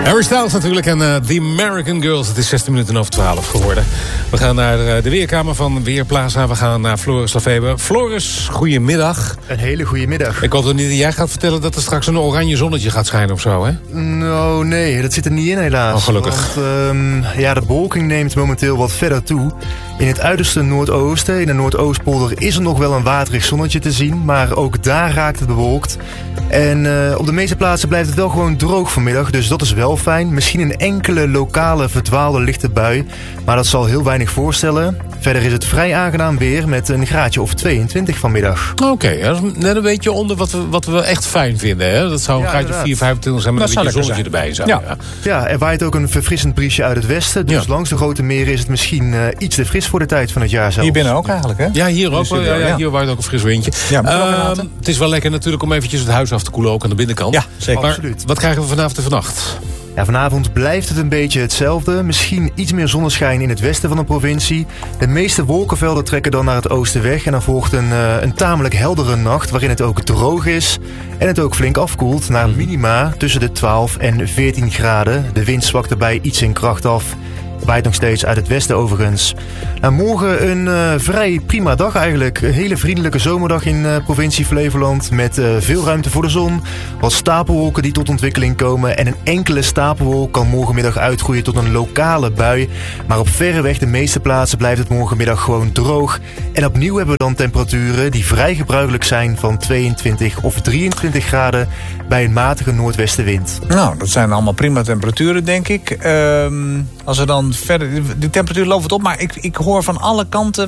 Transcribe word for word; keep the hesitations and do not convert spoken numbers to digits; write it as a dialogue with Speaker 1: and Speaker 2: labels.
Speaker 1: Harry Styles natuurlijk en uh, The American Girls. Het is zestien minuten over twaalf geworden. We gaan naar uh, de weerkamer van Weerplaza. We gaan naar Floris Lafeber. Floris, goedemiddag.
Speaker 2: Een hele goede middag.
Speaker 1: Ik hoop dat niet dat jij gaat vertellen dat er straks een oranje zonnetje gaat schijnen of zo, hè?
Speaker 2: Nou, nee, dat zit er niet in helaas.
Speaker 1: Oh, gelukkig.
Speaker 2: Want, um, ja, de bewolking neemt momenteel wat verder toe. In het uiterste noordoosten, in de Noordoostpolder, is er nog wel een waterig zonnetje te zien. Maar ook daar raakt het bewolkt. En uh, op de meeste plaatsen blijft het wel gewoon droog vanmiddag. Dus dat is wel fijn. Misschien een enkele lokale verdwaalde lichte bui. Maar dat zal heel weinig voorstellen. Verder is het vrij aangenaam weer met een graadje of tweeëntwintig vanmiddag.
Speaker 1: Oké, okay, dat is net een beetje onder wat we, wat we echt fijn vinden. Hè? Dat zou een ja, graadje vier, vijfentwintig zijn met dat een beetje zonnetje zijn. Erbij. Zou,
Speaker 2: ja.
Speaker 1: Ja.
Speaker 2: ja, er waait ook een verfrissend briesje uit het westen. Dus ja. langs de grote meren is het misschien uh, iets te fris voor de tijd van het jaar zelf.
Speaker 3: Hier binnen ook eigenlijk, hè?
Speaker 1: Ja, hier ook.
Speaker 3: Dus,
Speaker 1: ja, ja, hier waait ook een fris windje. Ja, uh, het is wel lekker natuurlijk om eventjes het huis af te koelen, ook aan de binnenkant.
Speaker 3: Ja, zeker.
Speaker 1: Maar
Speaker 2: absoluut.
Speaker 1: Wat krijgen we vanavond en vannacht?
Speaker 2: Ja, vanavond blijft het een beetje hetzelfde. Misschien iets meer zonneschijn in het westen van de provincie. De meeste wolkenvelden trekken dan naar het oosten weg. En dan volgt een, uh, een tamelijk heldere nacht waarin het ook droog is. En het ook flink afkoelt naar minima tussen de twaalf en veertien graden. De wind zwakt erbij iets in kracht af. Waait nog steeds uit het westen overigens. Nou, morgen een uh, vrij prima dag eigenlijk. Een hele vriendelijke zomerdag in uh, provincie Flevoland. Met uh, veel ruimte voor de zon. Wat stapelwolken die tot ontwikkeling komen. En een enkele stapelwolk kan morgenmiddag uitgroeien tot een lokale bui. Maar op verreweg de meeste plaatsen blijft het morgenmiddag gewoon droog. En opnieuw hebben we dan temperaturen die vrij gebruikelijk zijn van tweeëntwintig of drieëntwintig graden bij een matige noordwestenwind.
Speaker 3: Nou, dat zijn allemaal prima temperaturen, denk ik. Um, als er dan verder... De temperatuur loopt het op, maar ik, ik hoor van alle kanten